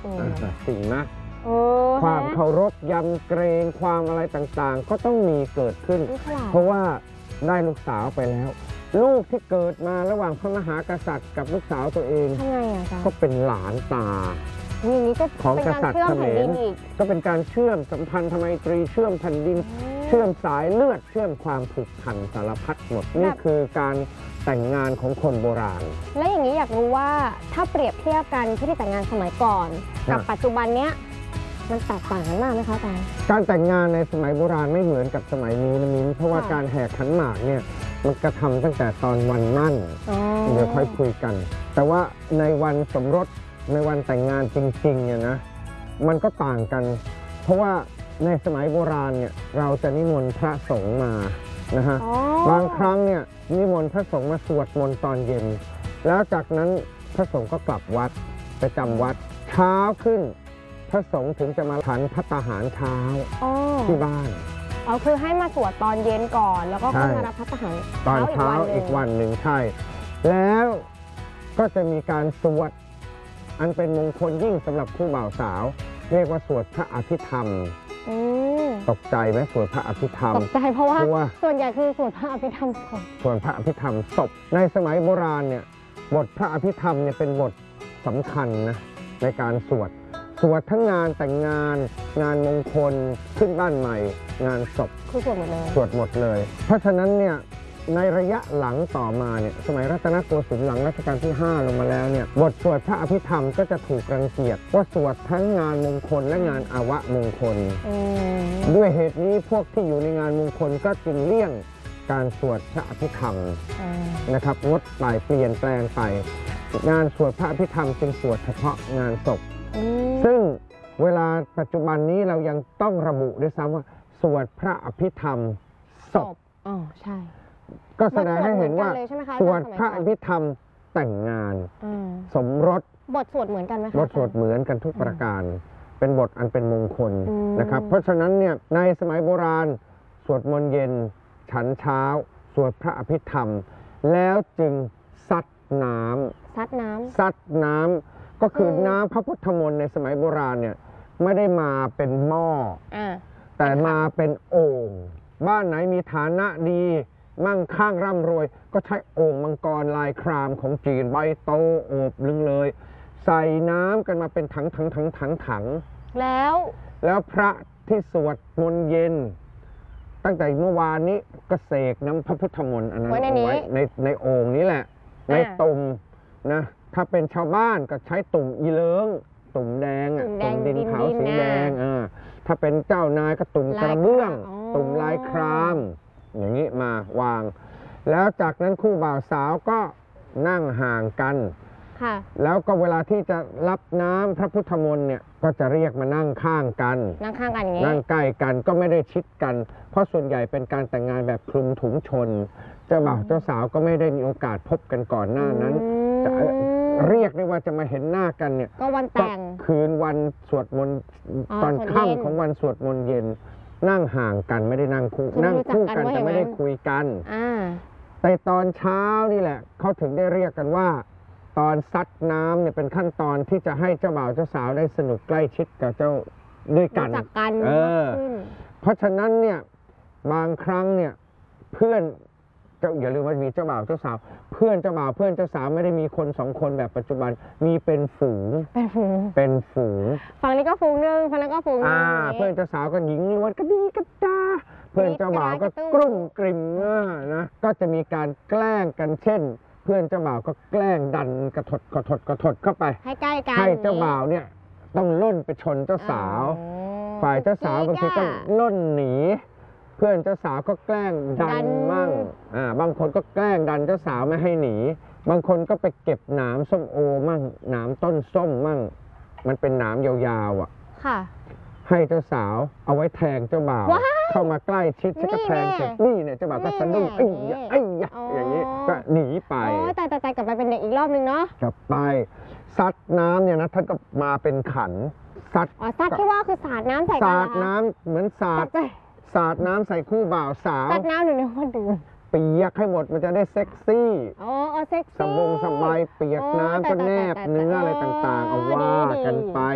สิ่งนะโอ้ความเคารพยำเกรงความอะไรต่างๆก็ต้องมีเกิดขึ้น เพราะว่าได้ลูกสาวไปแล้ว ลูกที่เกิดมาระหว่างพระมหากษัตริย์กับลูกสาวตัวเองทำไงอ่ะจ๊ะก็เป็นหลานตาอย่างนี้ก็ของกษัตริย์เขมรก็เป็นการเชื่อมสัมพันธไมตรีเชื่อมแผ่นดินเชื่อมสายเลือดเชื่อมความผูกพันสารพัดหมดนี่คือการแต่งงานของคนโบราณและอย่างนี้อยากรู้ว่าถ้าเปรียบเทียบกันพิธีแต่งงานสมัยก่อนกับปัจจุบันเนี้ยมันแตกต่างกันมากไหมคะอาจารย์การแต่งงานในสมัยโบราณไม่เหมือนกับสมัยนี้นะมิ้นเพราะว่าการแห่ขันหมากเนี่ยมันกระทำตั้งแต่ตอนวันมั่นเดี๋ยวค่อยคุยกันแต่ว่าในวันสมรสในวันแต่งงานจริงๆเนี่ยนะมันก็ต่างกันเพราะว่าในสมัยโบราณเนี่ยเราจะนิมนต์พระสงฆ์มานะฮะบางครั้งเนี่ยนิมนต์พระสงฆ์มาสวดมนต์ตอนเย็นแล้วจากนั้นพระสงฆ์ก็กลับวัดไปจำวัดเช้าขึ้นพระสงฆ์ถึงจะมาฉันภัตตาหารเช้าที่บ้านคือให้มาสวดตอนเย็นก่อนแล้วก็ค่อยมารับภัตตาหารตอนเช้าอีกวันหนึ่งใช่แล้วก็จะมีการสวดอันเป็นมงคลยิ่งสำหรับคู่บ่าวสาวเรียกว่าสวดพระอภิธรรมตกใจไหมสวดพระอภิธรรมตกใจเพราะว่าส่วนใหญ่คือสวดพระอภิธรรมศพสวดพระอภิธรรมศพในสมัยโบราณเนี่ยบทพระอภิธรรมเนี่ยเป็นบทสำคัญนะในการสวดทั้งงานแต่งงานงานมงคลขึ้นบ้านใหม่งานศพคือสวดหมดเลยเพราะฉะนั้นเนี่ยในระยะหลังต่อมาเนี่ยสมัยรัตนโกสินทร์หลังรัชกาลที่5ลงมาแล้วเนี่ยบทสวดพระอภิธรรมก็จะถูกรังเกียจว่าสวดทั้งงานมงคลและงานอวมงคลด้วยเหตุนี้พวกที่อยู่ในงานมงคลก็จึงเลี่ยงการสวดพระอภิธรรมนะครับงดไปเปลี่ยนแปลงไปงานสวดพระอภิธรรมจึงสวดเฉพาะงานศพซึ่งเวลาปัจจุบันนี้เรายังต้องระบุด้วยซ้ำว่าสวดพระอภิธรรมศพใช่ก็แสดงให้เห็นว่าสวดพระอภิธรรมแต่งงานสมรสบทสวดเหมือนกันไหมคะบทสวดเหมือนกันทุกประการเป็นบทอันเป็นมงคลนะครับเพราะฉะนั้นเนี่ยในสมัยโบราณสวดมนต์เย็นฉันเช้าสวดพระอภิธรรมแล้วจึงซัดน้ำก็คือน้ำพระพุทธมนต์ในสมัยโบราณเนี่ยไม่ได้มาเป็นหม้อแต่มาเป็นโอ่งบ้านไหนมีฐานะดีมั่งคั่งร่ำรวยก็ใช้โอ่งมังกรลายครามของจีนใบโตโอบลึงเลยใส่น้ำกันมาเป็นถังแล้วพระที่สวดมนต์เย็นตั้งแต่เมื่อวานนี้ก็เสกน้ำพระพุทธมนต์อันนั้นเอาไว้ในโอ่งนี้แหละในตุ่มนะถ้าเป็นชาวบ้านก็ใช้ตุ่มอีเลิงตุ่มแดงตุ่มดินเผาสีแดงถ้าเป็นเจ้านายก็ตุ่มกระเบื้องตุ่มลายครามอย่างนี้มาวางแล้วจากนั้นคู่บ่าวสาวก็นั่งห่างกันแล้วก็เวลาที่จะรับน้ำพระพุทธมนต์เนี่ยก็จะเรียกมานั่งข้างกันนั่งข้างกันนั่งใกล้กันก็ไม่ได้ชิดกันเพราะส่วนใหญ่เป็นการแต่งงานแบบคลุมถุงชนเจ้าบ่าวเจ้าสาวก็ไม่ได้มีโอกาสพบกันก่อนหน้านั้นจะเรียกได้ว่าจะมาเห็นหน้ากันเนี่ยก็วันแต่งคืนวันสวดมนต์ตอนค่ำของวันสวดมนต์เย็นนั่งห่างกันไม่ได้นั่งคู่กันแต่ไม่ได้คุยกันแต่ตอนเช้านี่แหละเขาถึงได้เรียกกันว่าตอนซัดน้ำเนี่ยเป็นขั้นตอนที่จะให้เจ้าบ่าวเจ้าสาวได้สนุกใกล้ชิดกับเจ้าด้วยกันเพราะฉะนั้นเนี่ยบางครั้งเนี่ยเพื่อนอย่าลืมว่ามีเจ้าบ่าวเจ้าสาวเพื่อนเจ้าบ่าวเพื่อนเจ้าสาวไม่ได้มีคนสองคนแบบปัจจุบันมีเป็นฝูงฝั่งนี้ก็ฝูงนึงฝั่งนั้นก็ฝูงนึงเพื่อนเจ้าสาวก็หญิงล้วนก็ดีก็จ้าเพื่อนเจ้าบ่าวก็กรุ่มกริ่มนะก็จะมีการแกล้งกันเช่นเพื่อนเจ้าบ่าวก็แกล้งดันกระถดเข้าไปให้ใกล้กันให้เจ้าบ่าวเนี่ยต้องล่นไปชนเจ้าสาวฝ่ายเจ้าสาวบางทีก็ล่นหนีเพื่อนเจ้าสาวก็แกล้งดันมั่งบางคนก็แกล้งดันเจ้าสาวไม่ให้หนีบางคนก็ไปเก็บหนามส้มโอมั่งหนามต้นส้มมั่งมันเป็นหนามยาวๆให้เจ้าสาวเอาไว้แทงเจ้าบ่าวเข้ามาใกล้ชิดก็แทงเสร็จนี่เนี่ยเจ้าบ่าวก็สะดุ้งอย่างนี้ก็หนีไปแต่กลับไปเป็นเด็กอีกรอบนึงเนาะกลับไปซัดน้ำเนี่ยนะท่านก็มาเป็นขันซัดที่ว่าคือสาดน้ำใส่สาดน้ำเหมือนสาดน้ำใส่คู่บ่าวสาวสาดน้ำหนูนึกว่าดื่มเปียกให้หมดมันจะได้เซ็กซี่เซ็กซี่สบายเปียกน้ำก็แนบเนื้ออะไรต่างๆเอาว่ากันไป